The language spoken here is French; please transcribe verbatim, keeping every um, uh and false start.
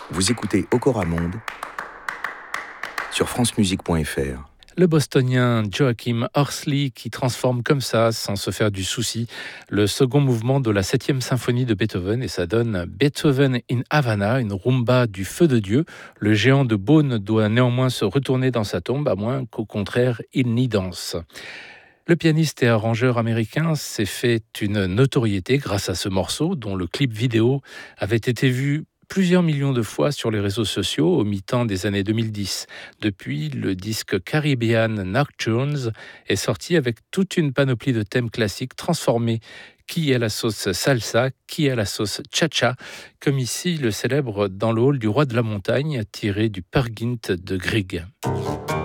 Vous écoutez Okora Monde sur francemusique point f r. Le bostonien Joachim Horsley qui transforme comme ça, sans se faire du souci, le second mouvement de la septième symphonie de Beethoven et ça donne Beethoven in Havana, une rumba du feu de Dieu. Le géant de Beaune doit néanmoins se retourner dans sa tombe, à moins qu'au contraire il n'y danse. Le pianiste et arrangeur américain s'est fait une notoriété grâce à ce morceau dont le clip vidéo avait été vu plusieurs millions de fois sur les réseaux sociaux au mi-temps des années deux mille dix. Depuis, le disque Caribbean Nocturnes est sorti avec toute une panoplie de thèmes classiques transformés, qui à la sauce salsa, qui à la sauce cha-cha, comme ici le célèbre Dans le hall du roi de la montagne, tiré du Peer Gynt de Grieg.